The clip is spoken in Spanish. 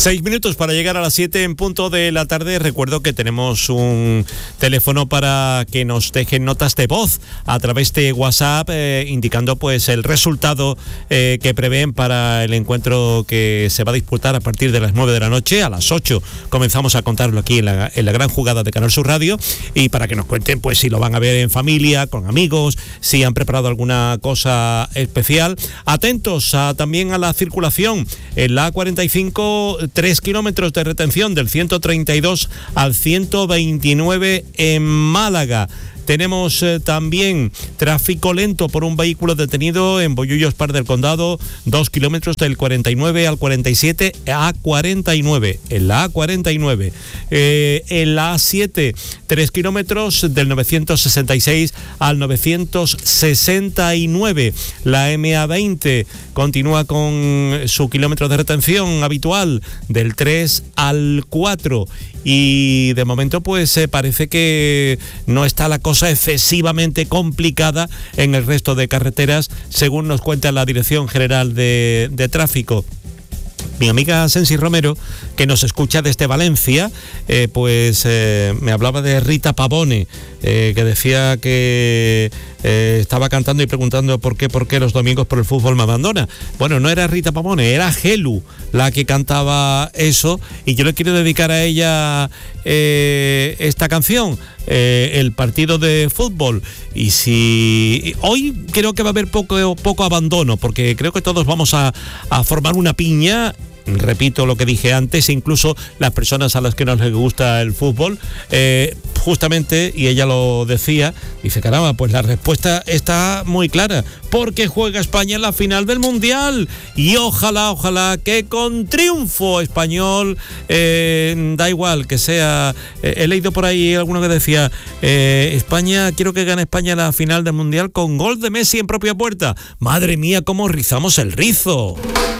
6 minutos para llegar a las 7 en punto de la tarde. Recuerdo que tenemos un teléfono para que nos dejen notas de voz a través de WhatsApp, indicando pues el resultado que prevén para el encuentro que se va a disputar a partir de las 9 de la noche. A las 8 comenzamos a contarlo aquí en la gran jugada de Canal Sur Radio, y para que nos cuenten pues si lo van a ver en familia, con amigos, si han preparado alguna cosa especial. Atentos también a la circulación en la A45. 3 kilómetros de retención del 132 al 129 en Málaga. Tenemos también tráfico lento por un vehículo detenido en Bollullos, Par del Condado, 2 kilómetros del 49 al 47 A49, en la A49. En la A7, 3 kilómetros del 966 al 969. La MA20 continúa con su kilómetro de retención habitual del 3 al 4. Y de momento pues parece que no está la cosa excesivamente complicada en el resto de carreteras, según nos cuenta la Dirección General de Tráfico. Mi amiga Sensi Romero, que nos escucha desde Valencia, me hablaba de Rita Pavone, que decía que estaba cantando y preguntando por qué los domingos por el fútbol me abandona. Bueno, no era Rita Pavone, era Gelu la que cantaba eso, y yo le quiero dedicar a ella esta canción, el partido de fútbol. Y si hoy creo que va a haber poco abandono, porque creo que todos vamos a formar una piña. Repito lo que dije antes, incluso las personas a las que no les gusta el fútbol, justamente, y ella lo decía, dice, caramba, pues la respuesta está muy clara, porque juega España en la final del Mundial, y ojalá que con triunfo español, da igual que sea, he leído por ahí alguno que decía, España, quiero que gane España la final del Mundial con gol de Messi en propia puerta. Madre mía, cómo rizamos el rizo.